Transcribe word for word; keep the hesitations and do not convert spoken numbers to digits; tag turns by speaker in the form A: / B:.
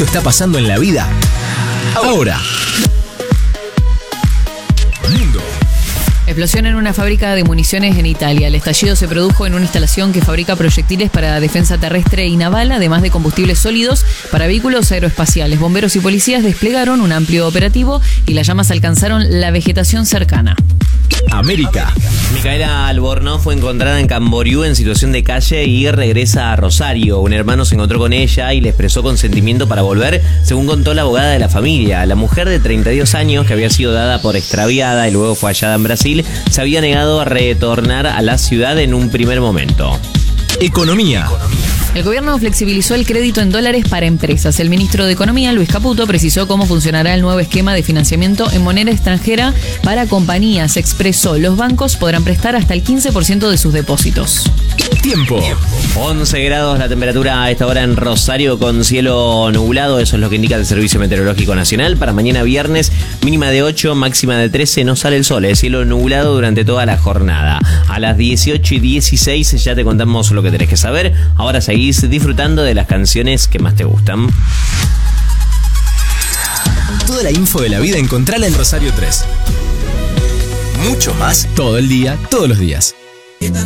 A: esto está pasando en la vida ahora. Mundo.
B: Explosión en una fábrica de municiones en Italia. El estallido se produjo en una instalación que fabrica proyectiles para defensa terrestre y naval, además de combustibles sólidos para vehículos aeroespaciales. Bomberos y policías desplegaron un amplio operativo y las llamas alcanzaron la vegetación cercana.
A: América.
C: Micaela Albornoz fue encontrada en Camboriú en situación de calle y regresa a Rosario. Un hermano se encontró con ella y le expresó consentimiento para volver, según contó la abogada de la familia. La mujer de treinta y dos años, que había sido dada por extraviada y luego fue hallada en Brasil, se había negado a retornar a la ciudad en un primer momento.
A: Economía.
B: El gobierno flexibilizó el crédito en dólares para empresas. El ministro de Economía, Luis Caputo, precisó cómo funcionará el nuevo esquema de financiamiento en moneda extranjera para compañías. Expresó, los bancos podrán prestar hasta el quince por ciento de sus depósitos.
A: Tiempo.
C: once grados la temperatura a esta hora en Rosario con cielo nublado. Eso es lo que indica el Servicio Meteorológico Nacional. Para mañana viernes, mínima de ocho, máxima de trece. No sale el sol, es cielo nublado durante toda la jornada. A las dieciocho y dieciséis ya te contamos lo que tenés que saber. Ahora seguís disfrutando de las canciones que más te gustan.
A: Toda la info de la vida encontrala en Rosario tres. Mucho más todo el día, todos los días.